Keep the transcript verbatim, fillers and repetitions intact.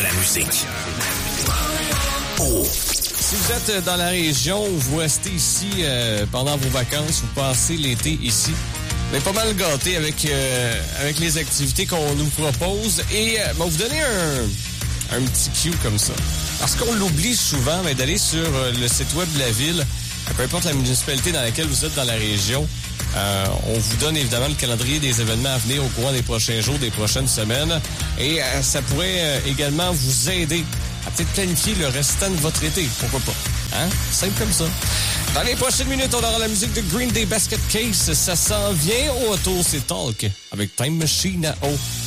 la musique. Oh. Si vous êtes dans la région ou vous restez ici euh, pendant vos vacances, vous passez l'été ici, vous êtes pas mal gâtés avec, euh, avec les activités qu'on nous propose et euh, bon, vous donnez un, un petit cue comme ça. Parce qu'on l'oublie souvent, mais d'aller sur euh, le site web de la ville, peu importe la municipalité dans laquelle vous êtes dans la région, euh, on vous donne évidemment le calendrier des événements à venir au courant des prochains jours, des prochaines semaines. Et euh, ça pourrait euh, également vous aider à peut-être planifier le restant de votre été. Pourquoi pas? Hein? Simple comme ça. Dans les prochaines minutes, on aura la musique de Green Day Basket Case. Ça s'en vient. Au retour, c'est Talk avec Time Machine à eau.